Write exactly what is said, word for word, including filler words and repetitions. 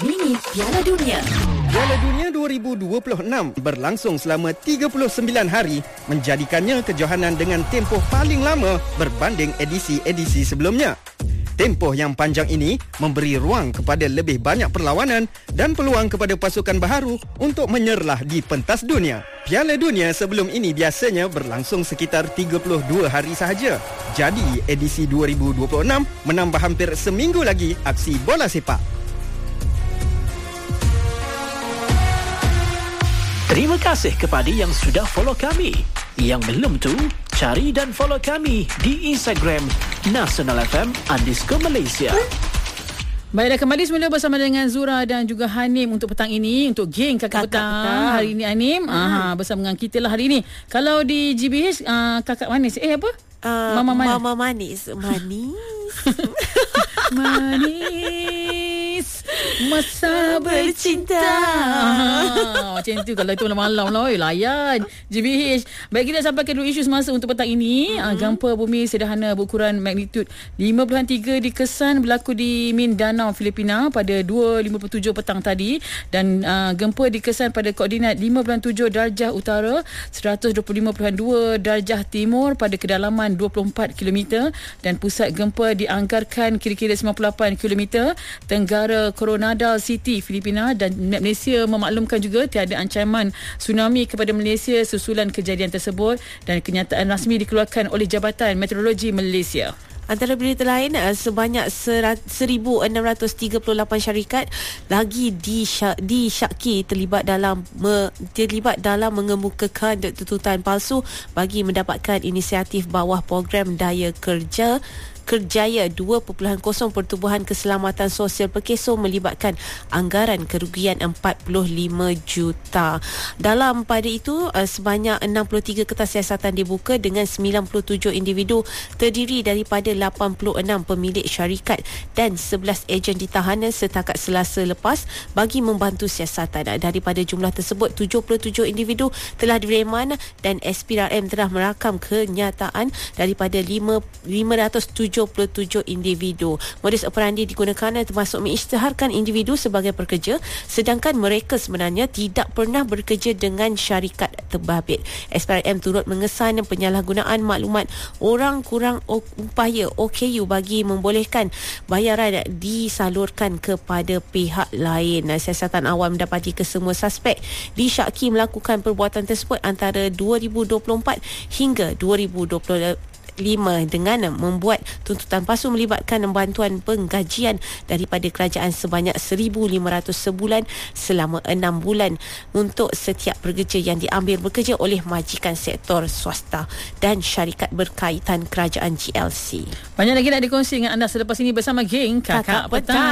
minit Piala Dunia. Piala Dunia dua ribu dua puluh enam berlangsung selama tiga puluh sembilan hari, menjadikannya kejohanan dengan tempoh paling lama berbanding edisi-edisi sebelumnya. Tempoh yang panjang ini memberi ruang kepada lebih banyak perlawanan dan peluang kepada pasukan baharu untuk menyerlah di pentas dunia. Piala Dunia sebelum ini biasanya berlangsung sekitar tiga puluh dua hari sahaja. Jadi, edisi dua ribu dua puluh enam menambah hampir seminggu lagi aksi bola sepak. Terima kasih kepada yang sudah follow kami. Yang belum tu, cari dan follow kami di Instagram Nasional F M underscore Malaysia. Baiklah, kembali semula bersama dengan Zura dan juga Hanim untuk petang ini, untuk geng kakak, kakak petang. petang hari ini Hanim hmm. Aha, bersama dengan kita lah hari ini. Kalau di G B H uh, kakak manis eh apa? Uh, Mama manis. Mama manis. Manis. Manis. Masa bercinta. Ah, macam tu kalau itu malam-malam lah, oi, layan G B H. Baik, kita sampaikan dulu isu semasa untuk petang ini. Mm-hmm. Gempa bumi sederhana berukuran magnitud lima puluh tiga dikesan berlaku di Mindanao, Filipina pada dua lima puluh tujuh petang tadi, dan uh, gempa dikesan pada koordinat lima puluh tujuh darjah utara, seratus dua puluh lima perpuluhan dua darjah timur pada kedalaman dua puluh empat kilometer, dan pusat gempa dianggarkan kira-kira sembilan puluh lapan kilometer tenggara Coronadal City, Filipina, dan Malaysia memaklumkan juga tiada ancaman tsunami kepada Malaysia susulan kejadian tersebut, dan kenyataan rasmi dikeluarkan oleh Jabatan Meteorologi Malaysia. Antara berita lain, sebanyak seribu enam ratus tiga puluh lapan syarikat lagi disyaki terlibat dalam me, terlibat dalam mengemukakan tuntutan palsu bagi mendapatkan inisiatif bawah program daya kerja Kerjaya dua perpuluhan kosong Pertubuhan Keselamatan Sosial Perkeso melibatkan anggaran kerugian empat puluh lima juta. Dalam pada itu, sebanyak enam puluh tiga kertas siasatan dibuka dengan sembilan puluh tujuh individu terdiri daripada lapan puluh enam pemilik syarikat dan sebelas ejen ditahanan setakat Selasa lepas bagi membantu siasatan. Daripada jumlah tersebut, tujuh puluh tujuh individu telah direman dan S P R M telah merakam kenyataan daripada lima ratus tujuh puluh tujuh individu. Modus operandi digunakan termasuk mengisytiharkan individu sebagai pekerja sedangkan mereka sebenarnya tidak pernah bekerja dengan syarikat terbabit. S P R M turut mengesan penyalahgunaan maklumat orang kurang upaya O K U bagi membolehkan bayaran disalurkan kepada pihak lain. Siasatan awal mendapati kesemua suspek disyaki melakukan perbuatan tersebut antara dua ribu dua puluh empat hingga dua ribu dua puluh lima dengan membuat tuntutan palsu melibatkan bantuan penggajian daripada kerajaan sebanyak seribu lima ratus sebulan selama enam bulan untuk setiap pekerja yang diambil bekerja oleh majikan sektor swasta dan syarikat berkaitan kerajaan G L C. Banyak lagi nak dikongsi dengan anda selepas ini bersama geng Kakak, Kakak Petang.